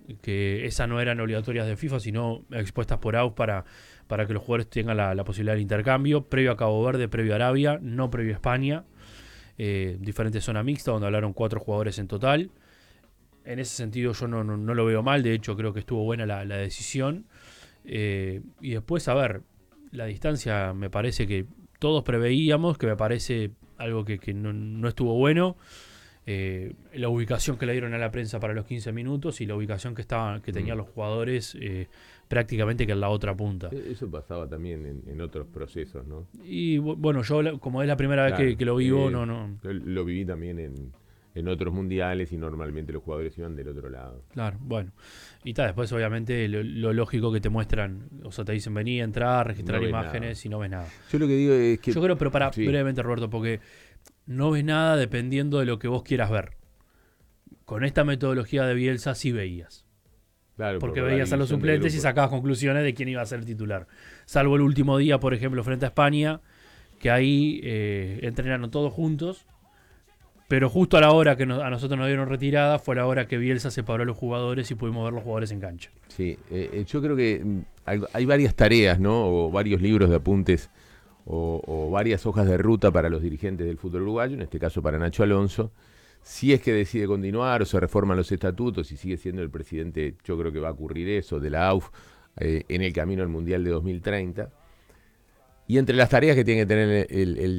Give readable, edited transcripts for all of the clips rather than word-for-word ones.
que esas no eran obligatorias de FIFA, sino expuestas por AUF para que los jugadores tengan la posibilidad del intercambio, previo a Cabo Verde, previo a Arabia, no previo a España. Diferente zona mixta, donde hablaron 4 jugadores en total. En ese sentido yo no lo veo mal, de hecho creo que estuvo buena la decisión. Y después, a ver, la distancia me parece que todos preveíamos, que me parece algo que no estuvo bueno. La ubicación que le dieron a la prensa para los 15 minutos y la ubicación que tenían los jugadores prácticamente que en la otra punta. Eso pasaba también en otros procesos, ¿no? Y bueno, yo como es la primera Claro, vez que lo vivo, yo lo viví también en otros mundiales y normalmente los jugadores iban del otro lado. Claro, bueno. Y después obviamente lo lógico que te muestran, o sea, te dicen vení, entrar, registrar No ves imágenes nada. y no ves nada. Yo lo que digo es que... Yo creo, pero para sí. brevemente, Roberto, porque no ves nada dependiendo de lo que vos quieras ver. Con esta metodología de Bielsa sí veías. Claro, Porque por veías a los división de suplentes y grupos. sacabas conclusiones de quién iba a ser el titular. Salvo el último día, por ejemplo, frente a España, que ahí entrenaron todos juntos, pero justo a la hora que a nosotros nos dieron retirada fue la hora que Bielsa separó a los jugadores y pudimos ver los jugadores en cancha. Sí, yo creo que hay varias tareas, ¿no? O varios libros de apuntes o varias hojas de ruta para los dirigentes del fútbol uruguayo, en este caso para Nacho Alonso. Si es que decide continuar o se reforman los estatutos y sigue siendo el presidente, yo creo que va a ocurrir eso, de la AUF en el camino al Mundial de 2030. Y entre las tareas que tiene que tener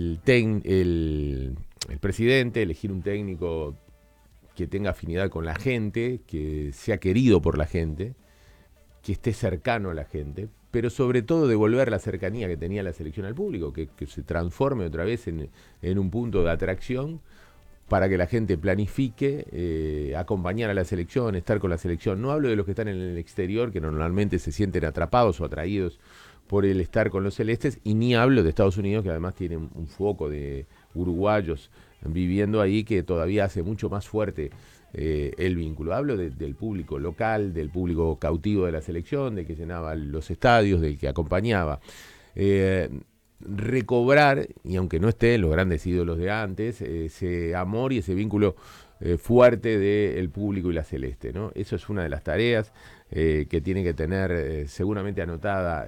el presidente, elegir un técnico que tenga afinidad con la gente, que sea querido por la gente, que esté cercano a la gente, pero sobre todo devolver la cercanía que tenía la selección al público, que se transforme otra vez en un punto de atracción para que la gente planifique, acompañar a la selección, estar con la selección. No hablo de los que están en el exterior, que normalmente se sienten atrapados o atraídos por el estar con los celestes, y ni hablo de Estados Unidos, que además tiene un foco de uruguayos viviendo ahí que todavía hace mucho más fuerte el vínculo. Hablo del público local, del público cautivo de la selección, del que llenaba los estadios, del que acompañaba. Recobrar, y aunque no esté en los grandes ídolos de antes, ese amor y ese vínculo fuerte del público y la celeste, ¿no? Eso es una de las tareas que tiene que tener seguramente anotada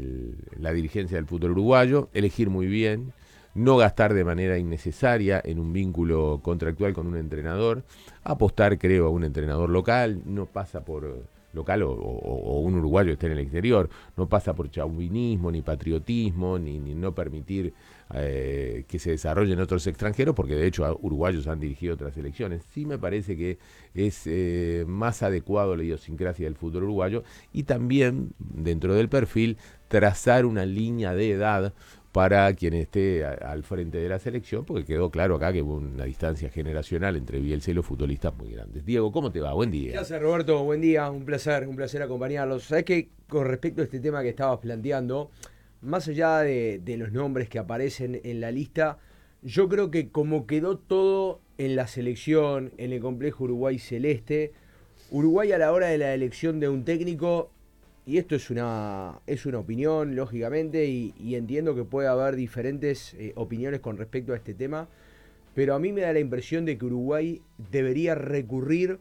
la dirigencia del fútbol uruguayo, elegir muy bien, no gastar de manera innecesaria en un vínculo contractual con un entrenador, apostar, creo, a un entrenador local, no pasa por local o un uruguayo que esté en el exterior, no pasa por chauvinismo, ni patriotismo, ni no permitir que se desarrollen otros extranjeros, porque de hecho uruguayos han dirigido otras selecciones. Sí me parece que es más adecuado a la idiosincrasia del fútbol uruguayo y también, dentro del perfil, trazar una línea de edad para quien esté al frente de la selección, porque quedó claro acá que hubo una distancia generacional entre Bielsa y los futbolistas muy grandes. Diego, ¿cómo te va? Buen día. ¿Qué haces, Roberto? Buen día, un placer acompañarlos. Sabés que con respecto a este tema que estabas planteando, más allá de los nombres que aparecen en la lista, yo creo que como quedó todo en la selección, en el complejo Uruguay Celeste, Uruguay a la hora de la elección de un técnico, y esto es una opinión, lógicamente, y entiendo que puede haber diferentes opiniones con respecto a este tema, pero a mí me da la impresión de que Uruguay debería recurrir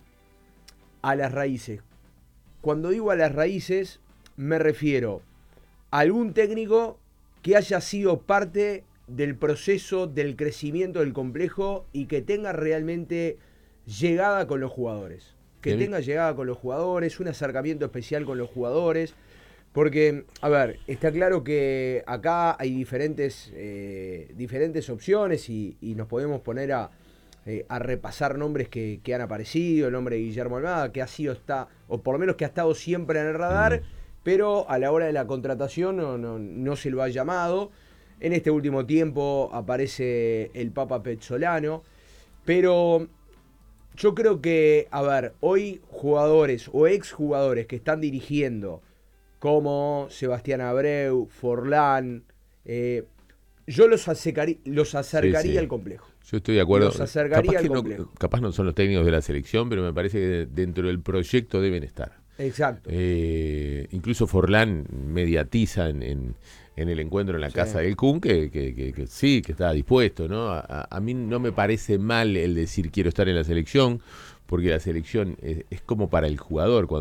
a las raíces. Cuando digo a las raíces, me refiero a algún técnico que haya sido parte del proceso del crecimiento del complejo y que tenga realmente llegada con los jugadores. Que tenga llegada con los jugadores, un acercamiento especial con los jugadores. Porque, a ver, está claro que acá hay diferentes opciones y nos podemos poner a repasar nombres que han aparecido. El nombre de Guillermo Almada, que ha sido, o por lo menos que ha estado siempre en el radar, pero a la hora de la contratación no se lo ha llamado. En este último tiempo aparece el Papa Pezzolano, pero yo creo que, a ver, hoy jugadores o exjugadores que están dirigiendo, como Sebastián Abreu, Forlán, yo los acercaría al complejo. Yo estoy de acuerdo. Los acercaría al complejo. Capaz no son los técnicos de la selección, pero me parece que dentro del proyecto deben estar. Exacto. Incluso Forlán mediatiza en el encuentro en la casa del Kun, que sí, que está dispuesto, ¿no? A mí no me parece mal el decir quiero estar en la selección, porque la selección es como para el jugador.